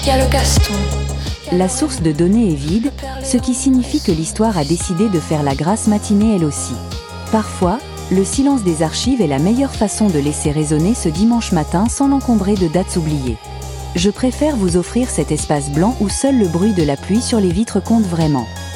Il y a le Gaston. La source de données est vide, ce qui signifie que l'histoire a décidé de faire la grasse matinée elle aussi. Parfois, le silence des archives est la meilleure façon de laisser résonner ce dimanche matin sans l'encombrer de dates oubliées. Je préfère vous offrir cet espace blanc où seul le bruit de la pluie sur les vitres compte vraiment.